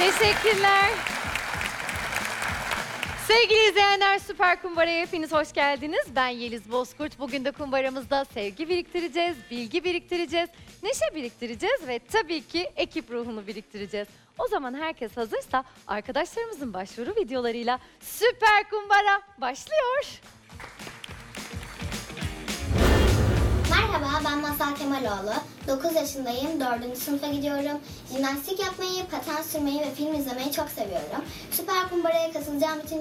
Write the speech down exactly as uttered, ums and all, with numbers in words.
Teşekkürler. Sevgili izleyenler, Süper Kumbara'ya hepiniz hoş geldiniz. Ben Yeliz Bozkurt. Bugün de kumbaramızda sevgi biriktireceğiz, bilgi biriktireceğiz, neşe biriktireceğiz ve tabii ki ekip ruhunu biriktireceğiz. O zaman herkes hazırsa arkadaşlarımızın başvuru videolarıyla Süper Kumbara başlıyor. Merhaba, ben Masal Kemaloğlu. dokuz yaşındayım, dördüncü sınıfa gidiyorum. Jimnastik yapmayı, paten sürmeyi ve film izlemeyi çok seviyorum. Süper Kumbara'ya katılacağım için